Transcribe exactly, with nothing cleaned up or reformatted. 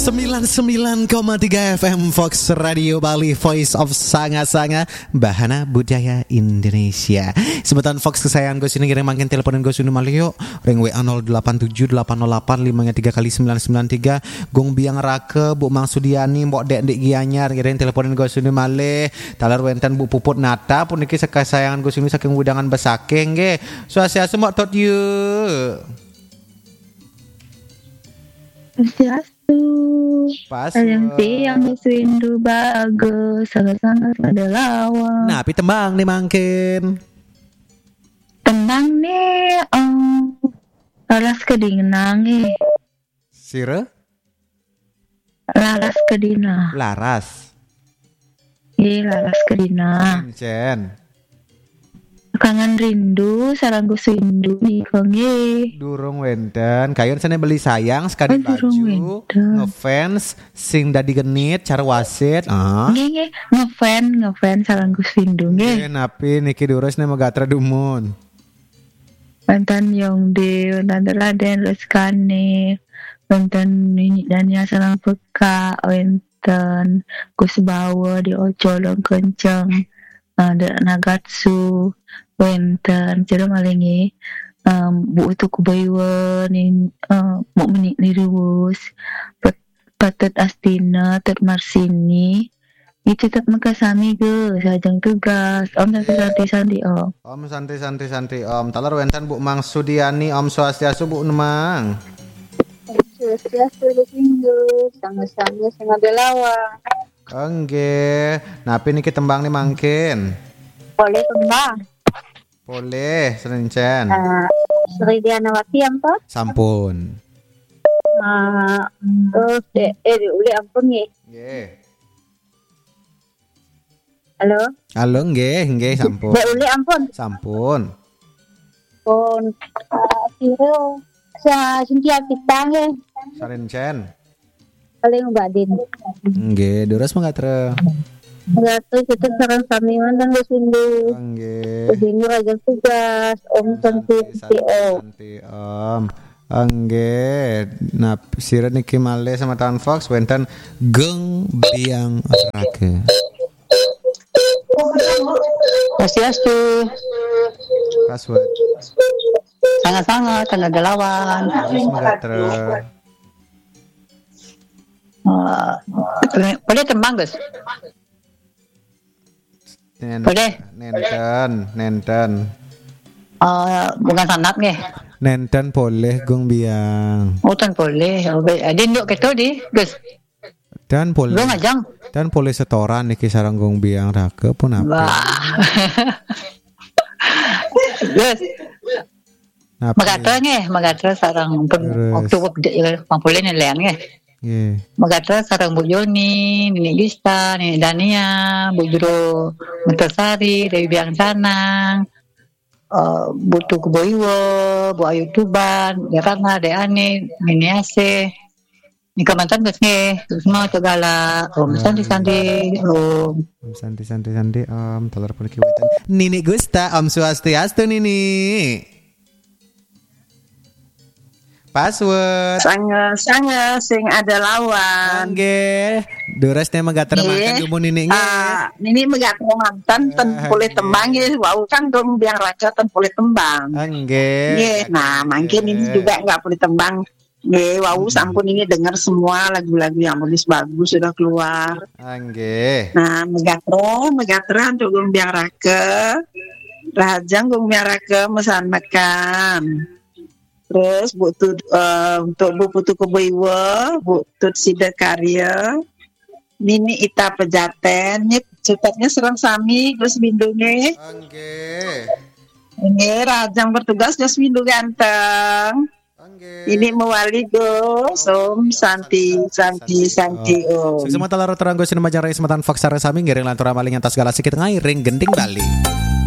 sembilan puluh sembilan koma tiga F M Fox Radio Bali, Voice of Sanga-Sanga, Bahana Budaya Indonesia. Sebutan Fox kesayangan gue sini kirim makin teleponin gue sini malio ring W A nol delapan tujuh delapan nol delapan lima tiga kali sembilan sembilan tiga. Gong biang rake Bu Mang Sudiani mbok dek dek gianyar kirim teleponin gue sini malih. Talar wenten Bu Puput Nata pun iki kesayangan gue sini saking widangan besaking ge. Swastiastu mbok tot you. Swastiastu. Pas. Yang tiang rindu bagus, sangat-sangat ada lawan. Nah, pi tembang nih mangkin. Tembang nih, um, laras kedinang nih. Sire? Laras kedina. Laras. Iya, laras kedina. Cen. Kangen rindu, sarang gue rindu nih konge. Durung wenten, kayun sana beli sayang sekali Oh, baju, ngefans, sing dadi genit, cara wasit. Ah. Nge nge ngefan ngefan sarang gue rindu nge. Nge napi niki durus nih megatra dumun. Mantan yang de, mantan Raden Reskane, mantan ini dan ya sarang peka, wenten Gus Bawa di Ocolong kenceng, ada Nagatsu. Wenten jadi malingi um, bu itu kubaywa ni uh, mau menik ni ruus pat patet astina tet marsini itu tetap makasami ge sajang tugas om santai santai santai om Om santai santai santai om talar wenten Bu Mang Sudiani om Swastiastu Bu Nemang. Swastiastu Rindu sama-sama sing ada lawan. Engge, napi niki tembang nih mangkin. Boleh tembang. Boleh, serencen. Uh, Sri Dianawati apa? Sampun. Uh, terus eh, eh uli ampun nggih. Nggih. Halo. Halo nggih, nggih sampun. Dek uli ampun. Sampun. Pun uh, siro sa Cynthia kita nggih. Serencen. Paling Mbak Din. Nggih, durus mengatre. Enggak tuh kita sarang sami mantan gue sindu. Nggih. Sindu aja tugas Om Santi Om. Santi Om. Nggih. Nah, sira niki male sama Tan Fox wenten geng biang rake. Swastiastu. Password. Sangat-sangat tenaga lawan. Harus mengatre. Uh, boleh tembang guys. Nenten, Boleh. Nenten, nenten. Uh, bukan sanap nih. Nenten boleh gong biang. Oh tan boleh. Oh, ada nduk keto di guys. Dan boleh. Gua ngajang. Dan boleh setoran niki sarang gong biang rake pun apa. Guys. Magatra nih, magatra sarang pun waktu waktu boleh nih lian nih. Yeah. Magatra sarang Bu Yoni, Nini Gista, Nini Dania, Bu Juro Mentersari, Dewi Biang Sanang, uh, Bu Tuku Boiwo, Bu Ayu Tuban, Derana, Deane, Nini Ase, Nika mantan kesnya, semua tegala, Om Santi Santi, Om Om Santi Santi Santi, Om talar pun kiwatan. Nini Gusta, Om Swastiastu Nini. Password. Sange-sange sing ada lawan. Nggih. Dures teh magater makan dumun nini nggih. Ah, nini magater mantan ten boleh tembang nggih. Wau kan dong biang raja ten boleh tembang. Nggih. Nggih. Nah, mungkin ini juga enggak boleh tembang. Nggih, wau sampun ini dengar semua lagu-lagu yang bagus-bagus sudah keluar. Nggih. Nah, megatro, megatro untuk gong biang raja. Rajang gong biang raja mesan makan. Terus butuh uh, untuk Bu Putu Keboiwa, Bu Tut Sida Karya, Nini Ita Pejaten, nyip cepatnya serang sami, terus bindungnya. Oke. Ini Rajang bertugas, terus bindung ganteng. Ini mewali go, som Santi, Santi, Santi oh. Semua telah terang gue sinema jari sematan Fox Sara Sami ngiring lantura maling atas galasi kita ngairing gending Bali.